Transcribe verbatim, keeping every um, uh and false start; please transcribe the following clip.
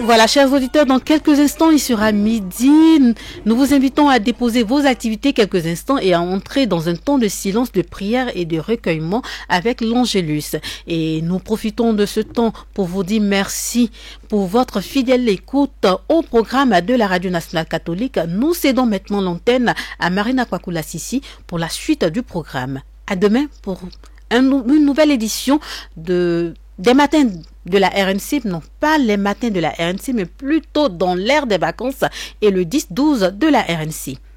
Voilà, chers auditeurs, dans quelques instants, il sera midi. Nous vous invitons à déposer vos activités quelques instants et à entrer dans un temps de silence, de prière et de recueillement avec l'Angélus. Et nous profitons de ce temps pour vous dire merci pour votre fidèle écoute au programme de la Radio Nationale Catholique. Nous cédons maintenant l'antenne à Marina Kwakula Sissi pour la suite du programme. À demain pour un, une nouvelle édition de des matins de la R N C, non pas les matins de la R N C, mais plutôt dans l'ère des vacances et le dix douze de la R N C.